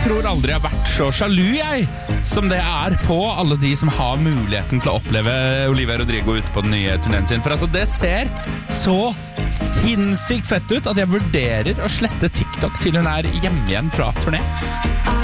tror aldri jeg har vært så sjalu jeg, som det på alle de som har muligheten til å oppleve Olivia Rodrigo ute på den nye turnéen sin. For altså, det ser så sinnssykt fett ut at jeg vurderer å slette TikTok til hun hjemme igjen fra turné.